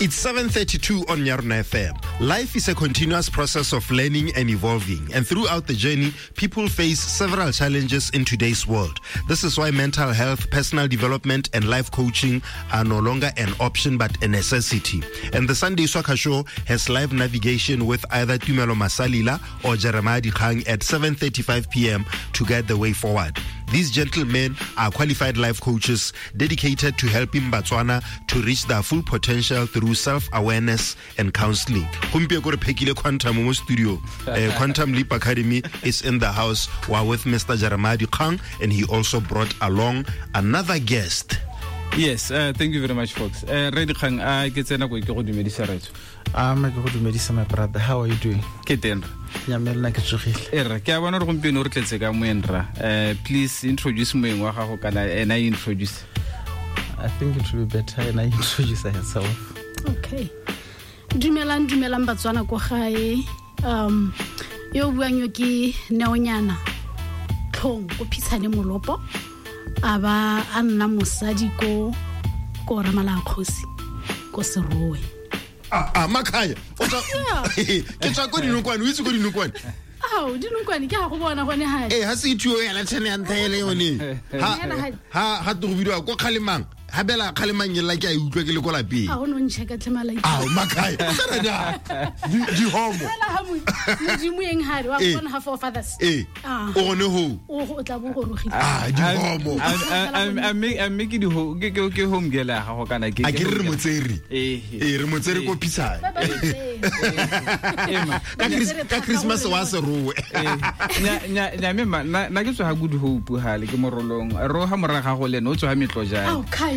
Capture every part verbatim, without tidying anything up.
It's seven thirty-two on Nyaruna F M. Life is a continuous process of learning and evolving, and throughout the journey, people face several challenges in today's world. This is why mental health, personal development, and life coaching are no longer an option but a necessity. And the Sunday Soccer Show has live navigation with either Tumelo Masalila or Jeremiah Dikgang at seven thirty-five p.m. to guide the way forward. These gentlemen are qualified life coaches dedicated to helping Batswana to reach their full potential through self-awareness and counseling. Quantum mo studio. Uh, Quantum Leap Academy is in the house. We're with Mister Jeremiah Dikgang, and he also brought along another guest. Yes, uh, thank you very much, folks. Uh, Red Dikgang, I get to know you go to medicine. I'm going to medicine, my brother. How are you doing? Keten. Yamel like a chukil. Era, kya wana ro kumpino ro tletseka moenra. Uh, please introduce me wa gago kana and I introduce. I think it will be better and I introduce myself. Okay. Dumelang dumelang Batswana ko gae. Um yo buang yo ke Neonyana. Tlhong go phitsane molopo. Aba a nna mosadi ko ko Ramala Khosi ko Serowe. Ah ah Makaya. Ke tsa go dinokwane, o itse go dinokwane. Ah, dinokwane ke ha go bona gone ha. Eh, ha se ithuo ya la tshene ya ntaele yone. Ha ha ha to video go khalemang. Habela khalemang yela ke a utlwe ke le ko lapeng. Ah, o no ncheka tlhemala. Ah, Makaya. Tsena da. Di homo. Ela ha mo. Di mo eng ha wa bona half of others. Eh. Ah. O ne ho. O tla bo go rogile. Ah, di homo. I make I make it ho ke ke home girl ha go kana ke. A ke re motseri. Eh. Eh, re motseri ko phisa. Ema. Ka Christmas wa se rowe. Nya nya nya me na na ke tswa ha good hope ha le ke morolong. Ro ha mora ga go le no tswa ha metlo jana. Oh, Kaya.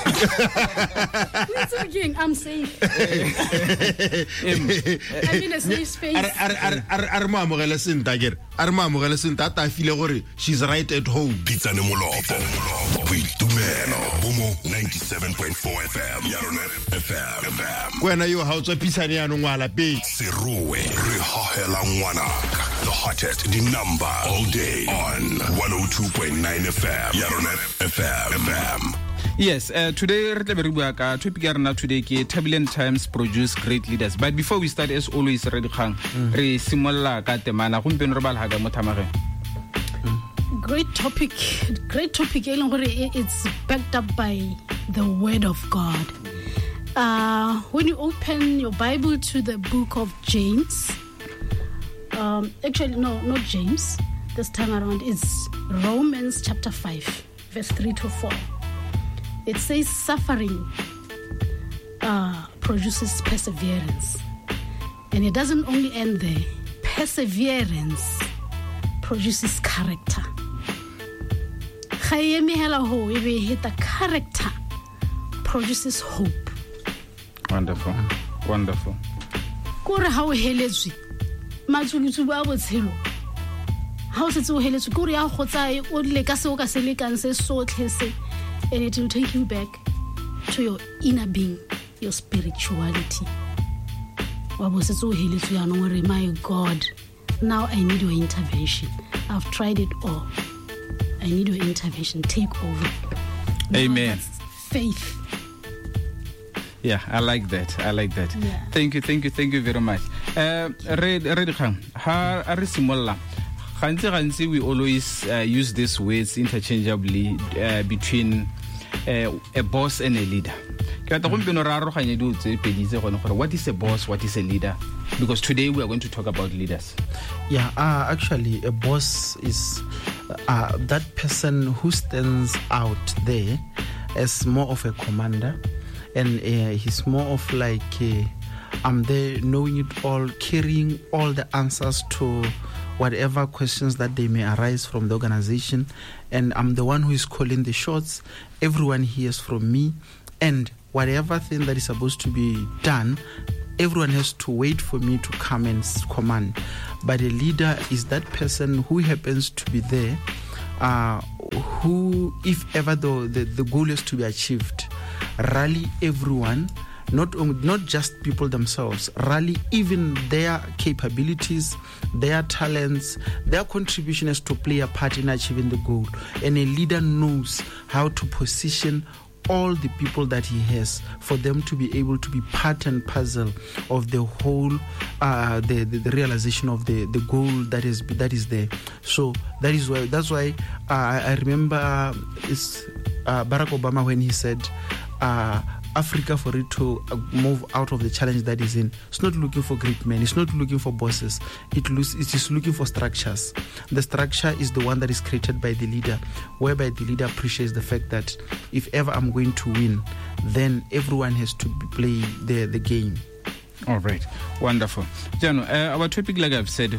I'm safe. I'm in a safe space. Arma mogela senta gere. Arma mogela senta ta file gore she's right at home. Pizza ne molopo. Tumelo. Bomo ninety-seven point four F M. Nyaruna F M. Wena yo ha o tswa pizza ne ya no ngwala pe. Serowe. Re hahela ngwana. The hottest the number all day on one oh two point nine F M. Nyaruna F M. Yes, uh, today topic today ke Turbulent Times produce great leaders. But before we start, as always, Red Dikgang, re simolla ka temana gompieno re balha ga mothamageng. Great topic, great topic. It's backed up by the Word of God. Uh, when you open your Bible to the book of James, um, actually no, not James. This time around, it's Romans chapter five, verse three to four. It says suffering uh, produces perseverance. And it doesn't only end there. Perseverance produces character. The character produces hope. Wonderful. Wonderful. Kore ha o heletswe matsulutsulu a botshelo. Ha o setse o heletswe kore ya go tsaya o le ka se o ka se lekang se sotlhe se. And it will take you back to your inner being, your spirituality. My God, now I need your intervention. I've tried it all. I need your intervention. Take over. Amen. Faith. Yeah, I like that. I like that. Yeah. Thank you, thank you, thank you very much. Uh, Red Dikgang, ha a re simolla. We always uh, use these words interchangeably uh, between uh, a boss and a leader. Mm. What is a boss? What is a leader? Because today we are going to talk about leaders. Yeah, uh, actually, a boss is uh, that person who stands out there as more of a commander, and uh, he's more of like uh, I'm there knowing it all, carrying all the answers to whatever questions that they may arise from the organization, and I'm the one who is calling the shots. Everyone hears from me, and whatever thing that is supposed to be done, everyone has to wait for me to come and command. But a leader is that person who happens to be there, uh, who, if ever the, the, the goal is to be achieved, rally everyone, not not just people themselves, rally even their capabilities, their talents, their contribution is to play a part in achieving the goal. And a leader knows how to position all the people that he has, for them to be able to be part and parcel of the whole, uh, the, the the realization of the the goal that is that is there. So that is why that's why uh, I remember uh, it's uh, Barack Obama when he said, Uh, Africa, for it to move out of the challenge that is in, it's not looking for great men, it's not looking for bosses, it, looks, it is looking for structures. The structure is the one that is created by the leader, whereby the leader appreciates the fact that if ever I'm going to win, then everyone has to play the, the game. All right, wonderful. Jano, uh, our topic, like I've said,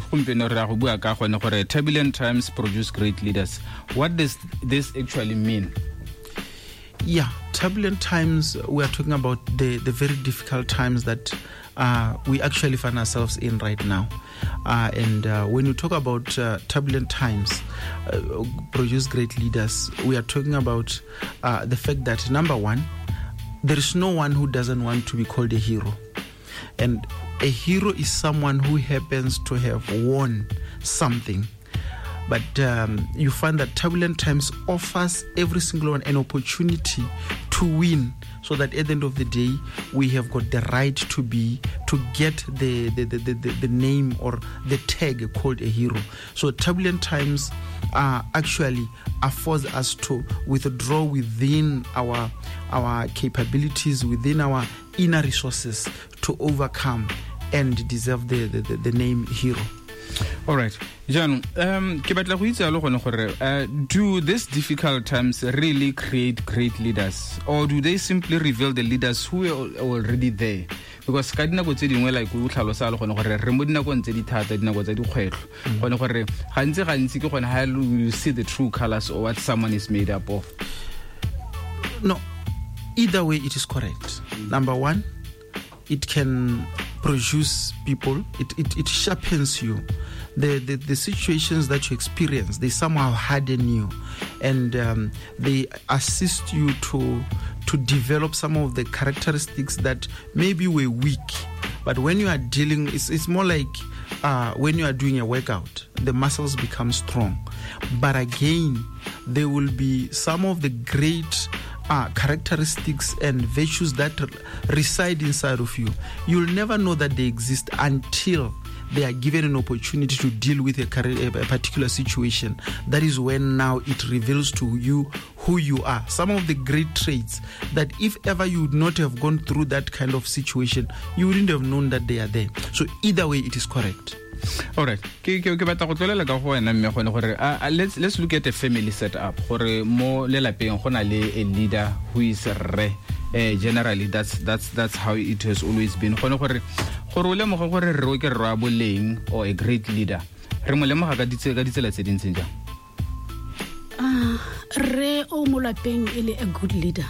turbulent times produce great leaders. What does this actually mean? Yeah, turbulent times, we are talking about the, the very difficult times that uh, we actually find ourselves in right now. Uh, and uh, when you talk about uh, turbulent times, uh, produce great leaders, we are talking about uh, the fact that, number one, there is no one who doesn't want to be called a hero. And a hero is someone who happens to have won something. But um, you find that turbulent times offers every single one an opportunity to win, so that at the end of the day, we have got the right to be, to get the the, the, the, the name or the tag called a hero. So turbulent times uh, actually affords us to withdraw within our our capabilities, within our inner resources to overcome and deserve the, the, the, the name hero. All right, John, um, uh, do these difficult times really create great leaders, or do they simply reveal the leaders who are already there? Because ka dinako tse dingwe like o tlhalosa le gone gore re mo dinakong tse di thata dinako tse di kgwetlo gone gore gantsi gantsi ke gone ha you see the true colors or what someone is made up of. No, either way it is correct. Number one, it can produce people, it, it, it sharpens you. The, the the situations that you experience, they somehow harden you, and um, they assist you to to develop some of the characteristics that maybe were weak. But when you are dealing, it's, it's more like uh, when you are doing a workout, the muscles become strong. But again, there will be some of the great Uh, characteristics and virtues that r- reside inside of you. You'll never know that they exist until they are given an opportunity to deal with a, a particular situation. That is when now it reveals to you who you are. Some of the great traits that if ever you would not have gone through that kind of situation, you wouldn't have known that they are there. So either way, it is correct. All right. Let's let's look at a family setup. Gore mo lelapeng gona le a leader who is re. Uh, generally, that's that's that's how it has always been. Gone gore gore o le mo gore re o ke rwa boleng or a great leader. Re mo le mo ga ditse ga ditsela tse dintse jang. Ah, re o mo lapeng ele a good leader.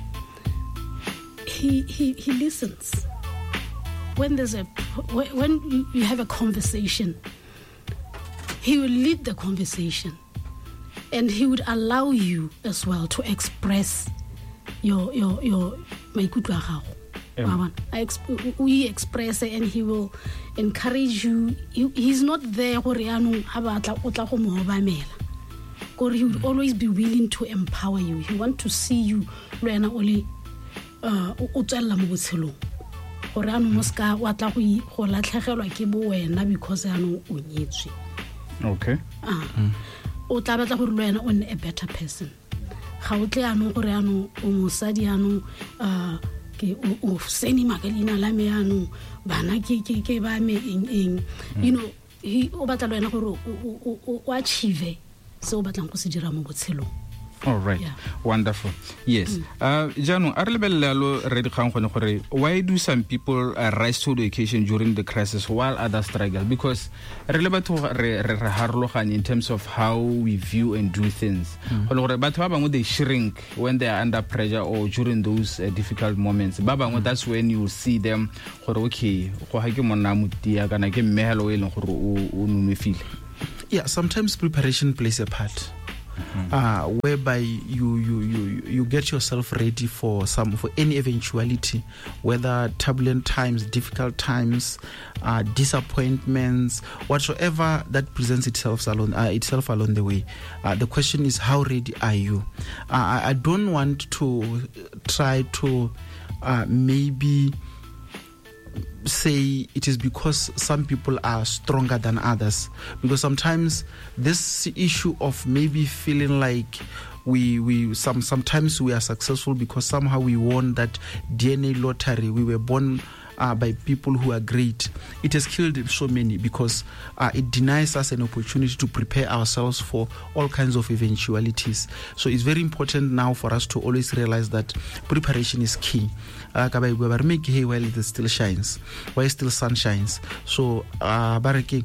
He he he listens. When there's a when you have a conversation, he will lead the conversation, and he would allow you as well to express your your your maikutlo a gago. We express it, and he will encourage you. He, he's not there gore anu ha batla o tla go mo obamela. Gore he would always be willing to empower you. He want to see you lena only uh o tsella mo botshelong. Gore anu moska wa tla go go latlhegelwa ke bo wena because anu o nyetswe. Okay. Ah. O tla batla gore lena o nne a better person. Ga o tle anu gore anu o mosadi anu uh ke o seni makalina la me anu bana ke ke ke ba me eng eng. You know, he o batla lena gore o o achieve so batlang go se dira mo botshelong. All right. Yeah. Wonderful. Yes. Mm. Uh, Janu, why do some people uh, rise to the occasion during the crisis while others struggle? Because in terms of how we view and do things. Mm. They shrink when they are under pressure or during those uh, difficult moments. Mm. That's when you see them. Okay, yeah, sometimes preparation plays a part. mm-hmm. uh, whereby you, you you you get yourself ready for some for any eventuality, whether turbulent times, difficult times, uh, disappointments, whatsoever that presents itself along uh, itself along the way. Uh, the question is, how ready are you? Uh, I, I don't want to try to uh, maybe say it is because some people are stronger than others, because sometimes this issue of maybe feeling like we we some sometimes we are successful because somehow we won that D N A lottery, we were born Uh, by people who are great, it has killed so many, because uh, it denies us an opportunity to prepare ourselves for all kinds of eventualities. So it's very important now for us to always realize that preparation is key. Uh, make hay while it still shines, while still sun shines. So uh,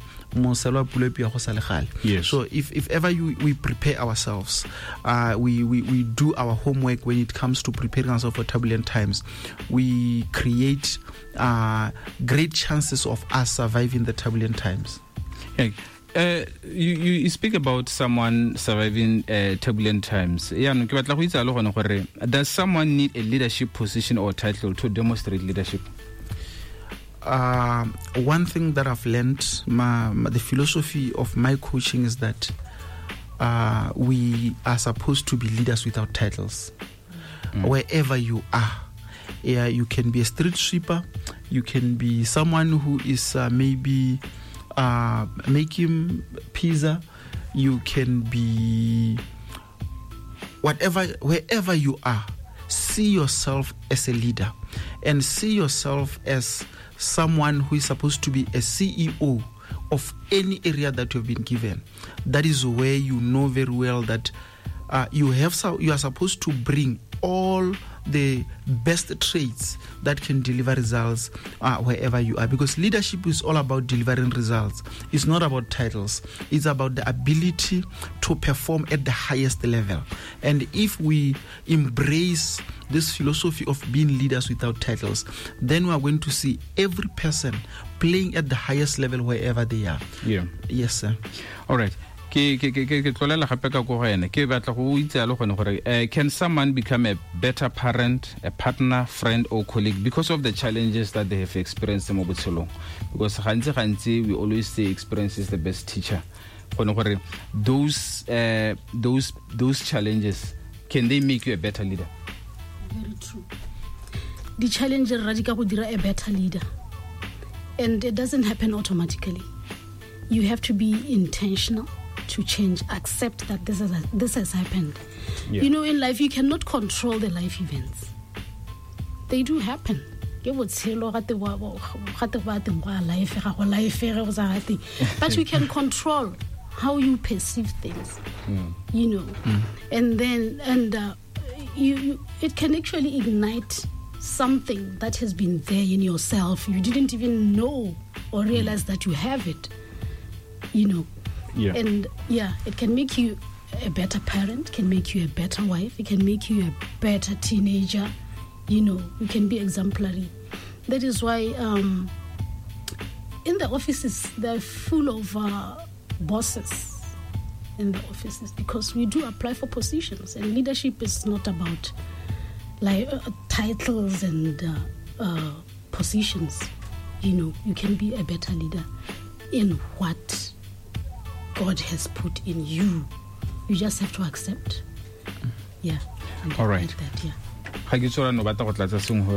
yes. So if, if ever you, we prepare ourselves, uh, we, we, we do our homework when it comes to preparing ourselves for turbulent times, we create uh, great chances of us surviving the turbulent times. Yeah. Uh, you, you speak about someone surviving uh, turbulent times. Does someone need a leadership position or title to demonstrate leadership? Uh, one thing that I've learned, my, my, the philosophy of my coaching is that uh, we are supposed to be leaders without titles. Mm. Wherever you are, yeah, you can be a street sweeper, you can be someone who is uh, maybe uh, making pizza, you can be whatever, wherever you are, see yourself as a leader and see yourself as someone who is supposed to be a C E O of any area that you've been given. That is where you know very well that uh, you have so, you are supposed to bring all the best traits that can deliver results uh, wherever you are, because leadership is all about delivering results. It's not about titles. It's about the ability to perform at the highest level. And if we embrace this philosophy of being leaders without titles, then we are going to see every person playing at the highest level wherever they are. Yeah. Yes, sir. All right. Can someone become a better parent, a partner, friend, or colleague because of the challenges that they have experienced in Mobutsolo? Because we always say experience is the best teacher. Those uh, those those challenges, can they make you a better leader? Very true. The challenge is a better leader, and it doesn't happen automatically. You have to be intentional to change, accept that this is this has happened. Yeah. You know, in life you cannot control the life events. They do happen. But we can control how you perceive things. Mm. You know, mm. and then and uh, you, you it can actually ignite something that has been there in yourself. You didn't even know or realize mm. that you have it. You know. Yeah. And yeah, it can make you a better parent, can make you a better wife, it can make you a better teenager. You know, you can be exemplary. That is why um, in the offices they're full of uh, bosses in the offices, because we do apply for positions, and leadership is not about like uh, titles and uh, uh, positions. You know, you can be a better leader in what God has put in you. You just have to accept. Yeah. All right. Like that,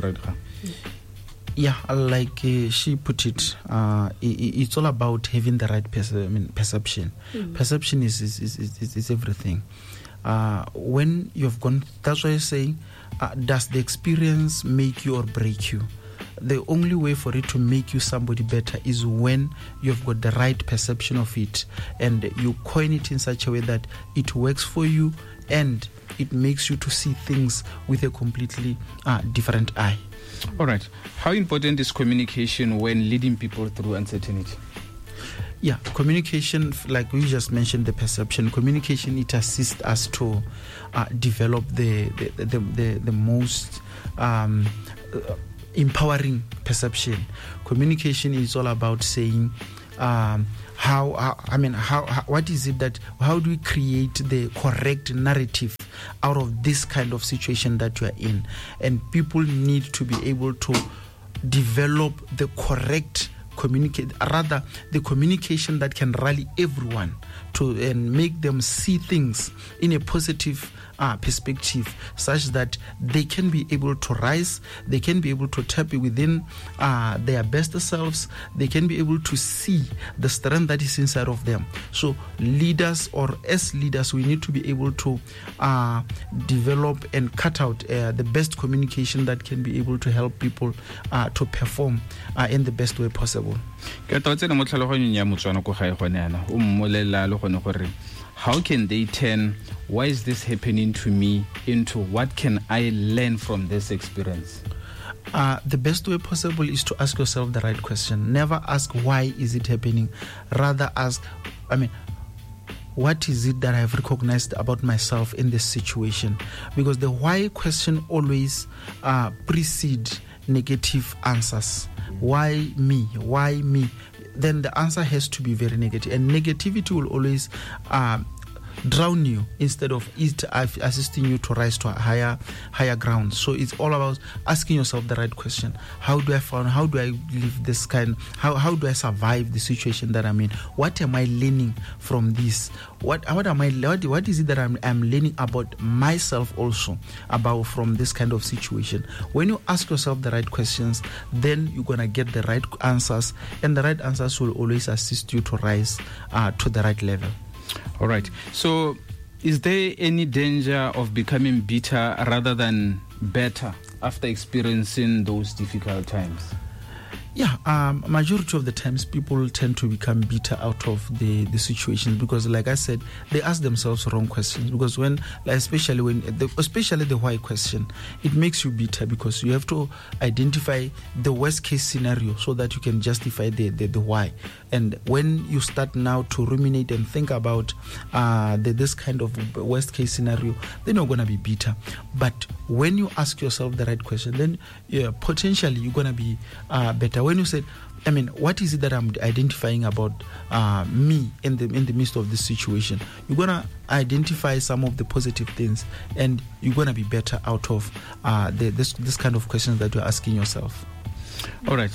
Yeah, yeah. like uh, she put it, uh, it, it's all about having the right perce- I mean, perception. Mm. Perception is is, is, is, is everything. Uh, when you've gone, that's why I say, uh, does the experience make you or break you? The only way for it to make you somebody better is when you've got the right perception of it, and you coin it in such a way that it works for you and it makes you to see things with a completely uh, different eye. All right. How important is communication when leading people through uncertainty? Yeah, communication, like we just mentioned, the perception. Communication, it assists us to uh, develop the the, the, the, the most um, uh, empowering perception. Communication is all about saying, um, how, how I mean how, how what is it that how do we create the correct narrative out of this kind of situation that you are in? And people need to be able to develop the correct communicate rather the communication that can rally everyone to and make them see things in a positive uh, perspective, such that they can be able to rise, they can be able to tap within uh, their best selves, they can be able to see the strength that is inside of them. So leaders, or as leaders, we need to be able to uh, develop and cut out uh, the best communication that can be able to help people uh, to perform uh, in the best way possible. How can they turn why is this happening to me into what can I learn from this experience? Uh, the best way possible is to ask yourself the right question. Never ask why is it happening. Rather ask, I mean, what is it that I have recognized about myself in this situation? Because the why question always uh, precedes negative answers. Why me? Why me? Then the answer has to be very negative. And negativity will always uh, drown you instead of it assisting you to rise to a higher higher ground. So it's all about asking yourself the right question. How do I find, how do I live this kind, how, how do I survive the situation that I'm in? What am I learning from this? What what am I what, what is it that I'm, I'm learning about myself also about from this kind of situation? When you ask yourself the right questions, then you're gonna get the right answers, and the right answers will always assist you to rise uh, to the right level. All right. So, is there any danger of becoming bitter rather than better after experiencing those difficult times? Yeah, um, majority of the times people tend to become bitter out of the, the situation because, like I said, they ask themselves wrong questions. Because when, like especially when, the, especially the why question, it makes you bitter because you have to identify the worst case scenario so that you can justify the, the, the why. And when you start now to ruminate and think about uh, the, this kind of worst case scenario, then you're going to be bitter. But when you ask yourself the right question, then yeah, potentially you're going to be uh, better. When you say, I mean, what is it that I'm identifying about uh, me in the in the midst of this situation? You're gonna identify some of the positive things, and you're gonna be better out of uh, the, this this kind of questions that you're asking yourself. All right.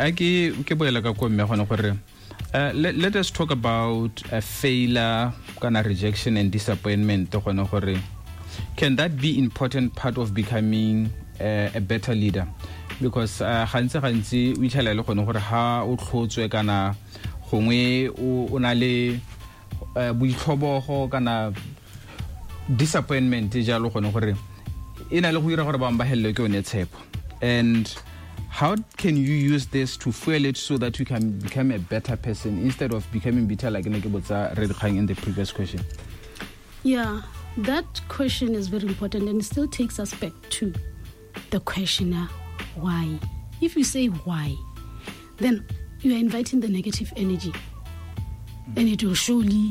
Uh, let, let us talk about a failure, kind of rejection and disappointment. Can that be important part of becoming uh, a better leader? Because gantsi gantsi we tshela le gone gore ha o tlhotswe kana gongwe o na le boitlhobogo kana disappointment jalo gone gore ina le go ira gore ba ba hello ke one tshepo. And how can you use this to fuel it so that you can become a better person instead of becoming bitter like ne ke botsa Red Kgang in the previous question? Yeah, that question is very important, and it still takes us back to the questioner. Why? If you say why, then you are inviting the negative energy, mm. and it will surely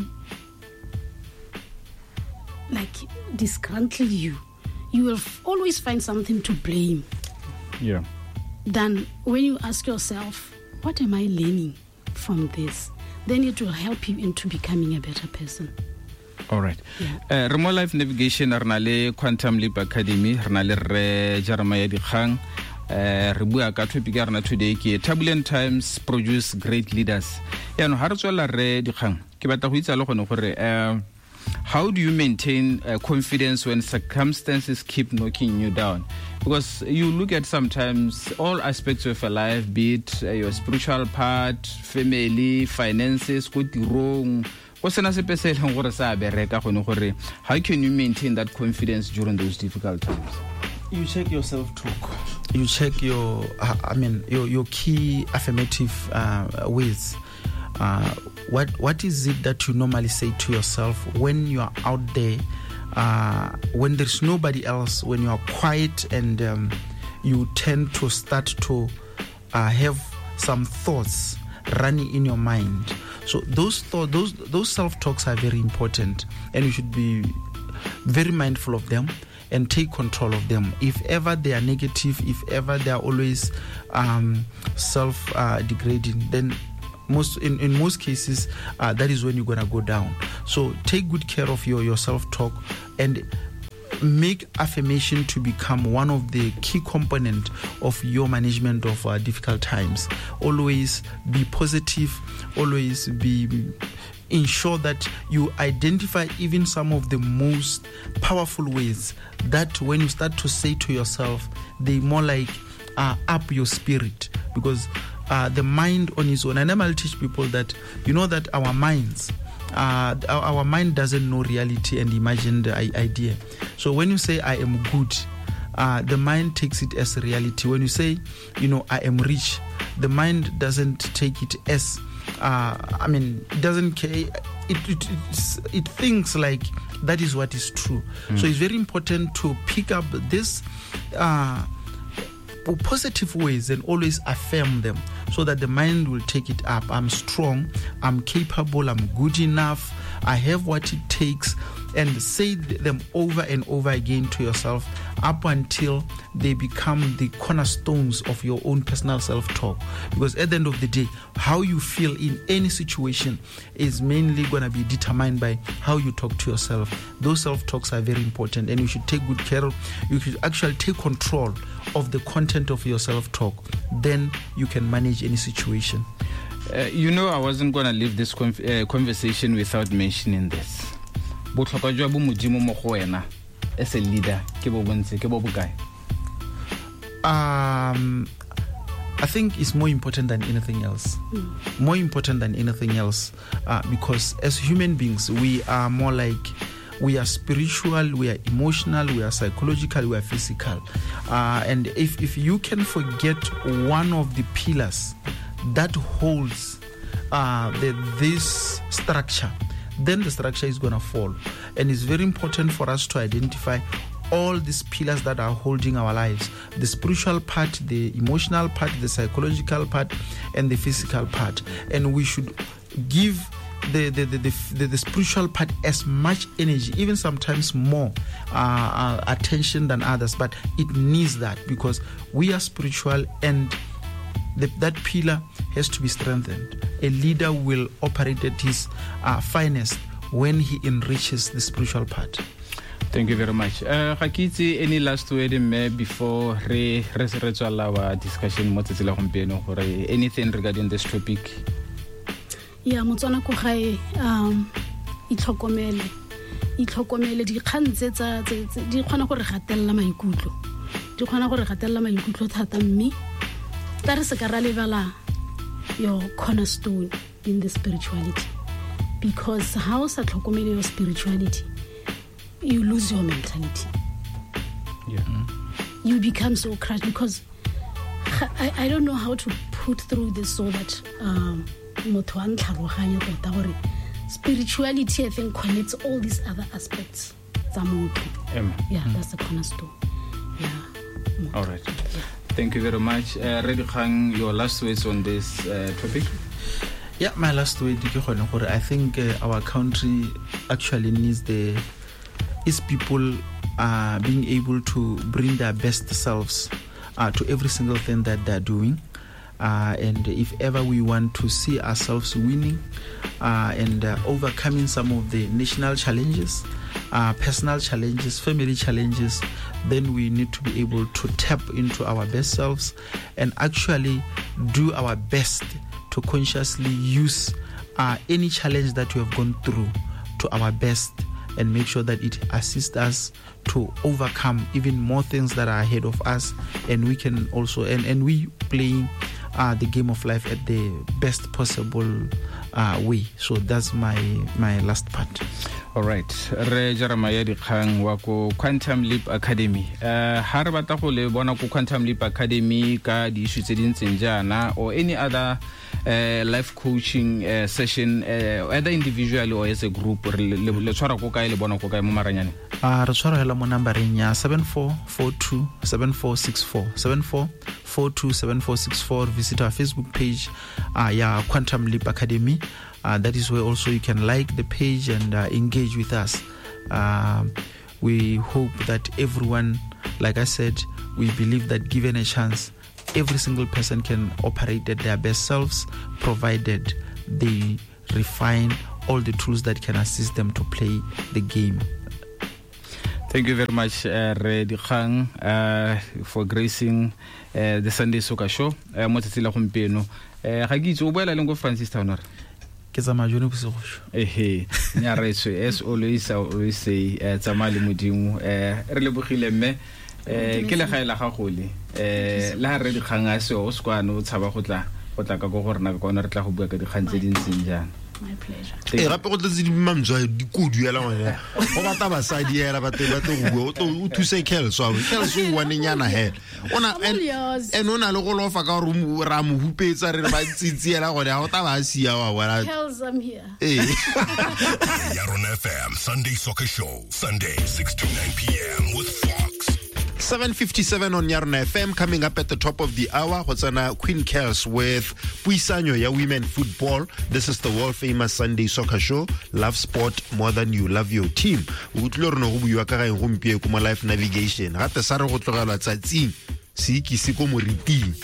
like disgruntle you. You will f- always find something to blame. Yeah. Then when you ask yourself, what am I learning from this? Then it will help you into becoming a better person. All right. Yeah. Uh, Remote Life Navigation, Arnale Quantum Leap Academy, Arnale Jeremiah Dikgang. Uh, re bua ka topic ya rena today ke turbulent times produce great leaders. Ya no ha re tswela re Dikgang ke batla go itse le gone gore uh, how do you maintain uh, confidence when circumstances keep knocking you down? Because you look at sometimes all aspects of your life, be it uh, your spiritual part, family, finances, go tirong go sena sepe se leng gore sa bereka gone gore how can you maintain that confidence during those difficult times? You check your self-talk. You check your, uh, I mean, your your key affirmative uh, ways. Uh, what what is it that you normally say to yourself when you are out there, uh, when there's nobody else, when you are quiet and um, you tend to start to uh, have some thoughts running in your mind. So those thoughts, those those self-talks are very important, and you should be very mindful of them and take control of them. If ever they are negative, if ever they are always um, self-degrading, uh, then most in, in most cases, uh, that is when you're gonna go down. So take good care of your, your self-talk and make affirmation to become one of the key component of your management of uh, difficult times. Always be positive, always be ensure that you identify even some of the most powerful ways that when you start to say to yourself, they more like uh, up your spirit, because uh, the mind on its own, and then I'll teach people that you know that our minds Uh, our, our mind doesn't know reality and imagine the I- idea. So when you say I am good, uh, the mind takes it as reality. When you say, you know, I am rich, the mind doesn't take it as, uh, I mean, doesn't care. It, it, it thinks like that is what is true. Mm. So it's very important to pick up this uh, positive ways and always affirm them, so that the mind will take it up. I'm strong, I'm capable, I'm good enough, I have what it takes, and say them over and over again to yourself up until they become the cornerstones of your own personal self-talk. Because at the end of the day, how you feel in any situation is mainly going to be determined by how you talk to yourself. Those self-talks are very important, and you should take good care of. You should actually take control of the content of your self-talk. Then you can manage any situation. Uh, you know, I wasn't going to leave this conf- uh, conversation without mentioning this. Botlhokwa jwa bo modimo mo go wena as a leader ke bo bontse ke bo bokae? Um, I think it's more important than anything else. Mm. More important than anything else, uh, because as human beings, we are more like, we are spiritual, we are emotional, we are psychological, we are physical. Uh, and if, if you can forget one of the pillars that holds uh, the, this structure, then the structure is going to fall. And it's very important for us to identify all these pillars that are holding our lives: the spiritual part, the emotional part, the psychological part, and the physical part. And we should give the the, the, the, the, the spiritual part as much energy, even sometimes more uh, uh, attention than others. But it needs that, because we are spiritual, and the, that pillar has to be strengthened. A leader will operate at his uh, finest when he enriches the spiritual part. Thank you very much. Uh, Hakiti, any last word me before re re re tswala our discussion mo tsela gompieno gore anything regarding this topic? Yeah, motswana ko gae um itlhokomele itlhokomele di kgantse tsa di khona gore gatella maikutlo di khona gore gatella maikutlo thata mme ta re se ka ra lebala your cornerstone in the spirituality, because how sa tlhokomele your spirituality, you lose your mentality. Yeah. You become so crushed, because I, I don't know how to put through this so that um motho a ntlhaloganya tota gore spirituality, I think, connects all these other aspects tsa motho. Yeah, mm. That's the cornerstone. Yeah. Motho. All right. Yeah. Thank you very much. Uh, Reddy Kgang, your last words on this uh, topic? Yeah, my last word, I think uh, our country actually needs the its people uh, being able to bring their best selves uh, to every single thing that they're doing. Uh, and if ever we want to see ourselves winning uh, and uh, overcoming some of the national challenges, uh, personal challenges, family challenges, then we need to be able to tap into our best selves and actually do our best to consciously use uh, any challenge that we have gone through to our best, and make sure that it assists us to overcome even more things that are ahead of us, and we can also and, and we playing uh, the game of life at the best possible uh, way. So that's my my last part. All right, Re Jeremiah Dikgang wa ko Quantum Leap Academy. Uh, ha re batla go le bona ko Quantum Leap Academy ka di issue tse dintseng jana, or any other uh, life coaching uh, session, uh, either individually or as a group, le tshwara ko kae le bona ko kae mo maranyane? Ah, re tshwara hela mo numbereng ya seven four four two seven four six four seven four four two seven four six four. Visit our Facebook page, uh, ya Quantum Leap Academy. Uh, that is where also you can like the page and uh, engage with us. Uh, we hope that everyone, like I said, we believe that given a chance, every single person can operate at their best selves, provided they refine all the tools that can assist them to play the game. Thank you very much, uh, Re Dikgang, uh, for gracing uh, the Sunday Soccer Show. Uh, mo tsela gompieno. Eh ga ke itse o boela leng go Francis Town. Ke tsama jone go se go sho. Ehe, nya re tswe as always I always say eh tsama le modimo eh re le bogile mme eh ke le gaela ga gole eh la Re Dikgang a se o skwana o tshaba go tla go tla ka go gore na ka ona re tla go bua ka dikgang tse dintseng jana. My pleasure. e gape go tletse di mamjwa di kudu yela ngwana go bata basadi yela ba te ba te go go o thuse Kels wa Kels o wane nyana he ona en ona le go lofa ka gore ra mo hupetsa re ba tsitsi yela gore ha o ta ba sia wa wala Kels, I'm here. eh Yarona F M Sunday Soccer Show, Sunday six to nine p.m. with Fox. seven fifty-seven on Yarona F M. Coming up at the top of the hour, Hotsana Queen Kels with Puisanyo ya Women Football. This is the world famous Sunday Soccer Show. Love sport more than you love your team. Utlorno go bua ka ga ngompie kuma life navigation. Gape sa re go tlogela tsatsing. Se ke se ko moriting.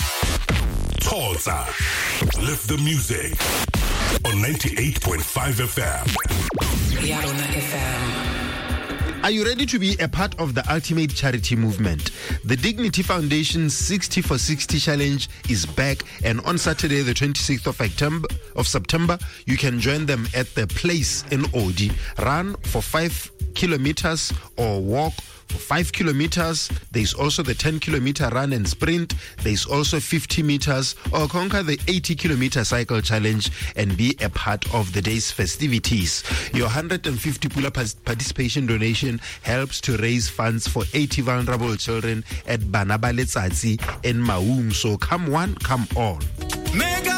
Tulsa. Lift the music on ninety-eight point five F M. Yarona F M. Are you ready to be a part of the ultimate charity movement? The Dignity Foundation's sixty for sixty challenge is back, and on Saturday, the twenty-sixth of September, of September, you can join them at the Place in Odi. Run for five kilometers or walk for five kilometers. There's also the ten kilometer run and sprint. There's also fifty meters, or conquer the eighty kilometer cycle challenge and be a part of the day's festivities. Your one hundred fifty pula participation donation helps to raise funds for eighty vulnerable children at Banaba Letsatsi in Maum. So come one, come all. Mega